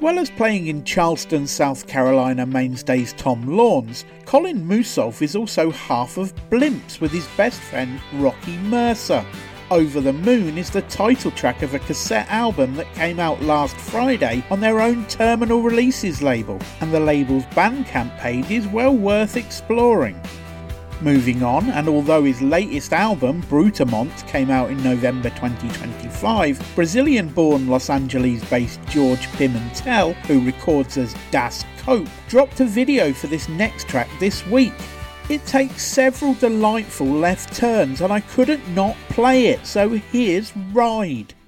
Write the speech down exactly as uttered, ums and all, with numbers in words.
well as playing in Charleston, South Carolina mainstays Tom Lawns, Colin Mussolf is also half of Blimps with his best friend Rocky Mercer. Over the Moon is the title track of a cassette album that came out last Friday on their own Terminal Releases label, and the label's Bandcamp page is well worth exploring. Moving on, and although his latest album, Brutamont, came out in November twenty twenty-five, Brazilian-born Los Angeles-based George Pimentel, who records as Das Cope, dropped a video for this next track this week. It takes several delightful left turns and I couldn't not play it, so here's Ride.